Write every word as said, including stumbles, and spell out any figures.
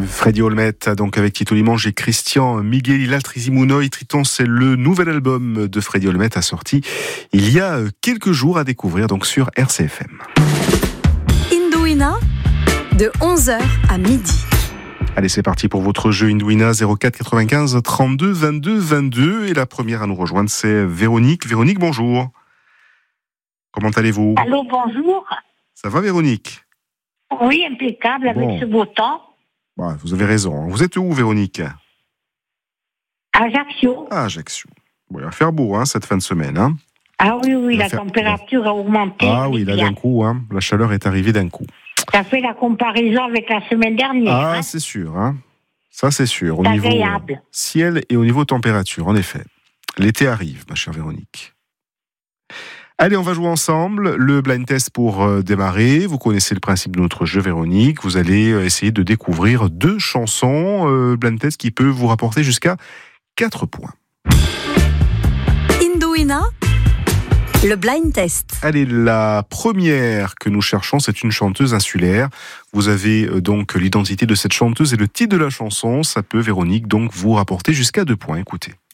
Freddy Olmet, donc avec Tito Limange et Christian Miguel Ilaltrizimunoi. Triton, c'est le nouvel album de Freddy Olmet, a sorti il y a quelques jours, à découvrir donc sur R C F M. Indouina, de onze heures à midi. Allez, c'est parti pour votre jeu Indouina, zéro quatre quatre-vingt-quinze trente-deux vingt-deux vingt-deux. Et la première à nous rejoindre, c'est Véronique. Véronique, bonjour. Comment allez-vous ? Allô, bonjour. Ça va, Véronique ? Oui, impeccable, bon. avec ce beau temps. Ouais, vous avez raison. Vous êtes où, Véronique ? Ajaccio. Ah, Ajaccio. Bon, il va faire beau, hein, cette fin de semaine. Hein. Ah oui, oui, la faire... température a augmenté. Ah oui, là, d'un coup, hein, la chaleur est arrivée d'un coup. Ça fait la comparaison avec la semaine dernière. Ah, hein. c'est sûr. Hein. Ça, c'est sûr. Au C'est niveau agréable. ciel et au niveau température, en effet. L'été arrive, ma chère Véronique. Allez, on va jouer ensemble. Le blind test pour euh, démarrer. Vous connaissez le principe de notre jeu, Véronique. Vous allez euh, essayer de découvrir deux chansons. Euh, blind test qui peut vous rapporter jusqu'à quatre points. Indouina, le blind test. Allez, la première que nous cherchons, c'est une chanteuse insulaire. Vous avez euh, donc l'identité de cette chanteuse et le titre de la chanson. Ça peut, Véronique, donc vous rapporter jusqu'à deux points. Écoutez.